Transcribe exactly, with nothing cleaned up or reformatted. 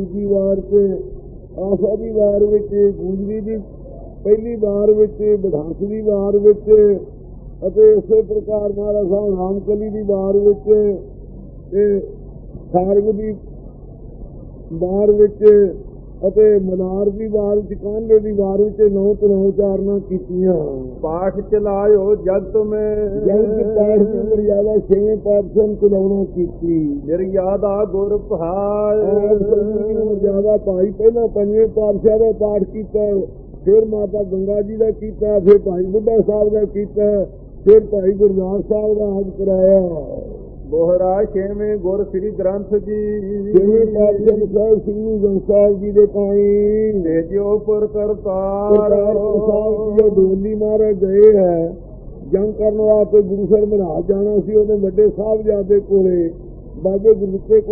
ਦੂਜੀ ਵਾਰ ਤੇ ਆਸਾ ਦੀ ਵਾਰ ਵਿੱਚ, ਗੂੰਜਰੀ ਦੀ ਪਹਿਲੀ ਵਾਰ ਵਿੱਚ, ਬਿਧਾਂਸ ਦੀ ਵਾਰ ਵਿੱਚ, ਅਤੇ ਇਸੇ ਪ੍ਰਕਾਰ ਮਹਾਰਾਜ ਸਾਹਿਬ ਰਾਮਕਲੀ ਦੀ ਵਾਰ ਵਿੱਚ ਤੇ ਸਾਰਗ ਦੀ ਵਾਰ ਵਿੱਚ ਅਤੇ ਮਨਾਰ ਦੀ ਵਾਰ ਵਿੱਚ, ਕਾਂਡੇ ਦੀ ਵਾਰ ਵਿੱਚ ਨੌ ਤੋਂ ਨੌ ਚਾਰਨਾ ਕੀਤੀਆਂ। ਪਾਠ ਚਲਾਇਓ ਜਗਤ ਮੈਂ ਜਗਤ ਪਾਠ ਦੀ ਮਰਿਆਦਾ ਛੇਵੇਂ ਪਾਤਸ਼ਾਹ ਚਲਾਉਣਾ ਕੀਤੀ। ਨਿਰਯਾਦਾ ਗੁਰ ਭਾਇ ਮਰਿਆਦਾ ਭਾਈ ਪਹਿਲਾਂ ਪੰਜਵੇਂ ਪਾਤਸ਼ਾਹ ਦਾ ਪਾਠ ਕੀਤਾ, ਫਿਰ ਮਾਤਾ ਗੰਗਾ ਜੀ ਦਾ ਕੀਤਾ, ਫਿਰ ਭਾਈ ਬੁੱਢਾ ਸਾਹਿਬ ਦਾ ਕੀਤਾ, ਫਿਰ ਭਾਈ ਗੁਰਦਾਸ ਸਾਹਿਬ ਦਾ ਆਦ ਕਰਾਇਆ। ਬੋਹਰਾ ਛੇਵੇਂ ਗੁਰ ਸ੍ਰੀ ਗ੍ਰੰਥ ਜੀ ਛੇਵੇਂ ਪਾਤਸ਼ਾਹ ਸਾਹਿਬ ਸ੍ਰੀ ਗ੍ਰੰਥ ਸਾਹਿਬ ਜੀ ਦੇ ਪਾਈ ਤੇਜੋ ਪੁਰ ਕਰਤਾਰ ਸਾਹਿਬ ਡੋਲੀ ਮਾਰੇ ਗਏ ਹੈ। ਜੰਗ ਕਰਨ ਵਾਸਤੇ ਗੁਰੂ ਸਰ ਮਹਾਰਾਜ ਜਾਣਾ ਸੀ, ਉਹਦੇ ਵੱਡੇ ਸਾਹਿਬਜ਼ਾਦੇ ਕੋਲੇ, ਬਾਬੇ ਗੁਰਦਿੱਤੇ ਕੋਲ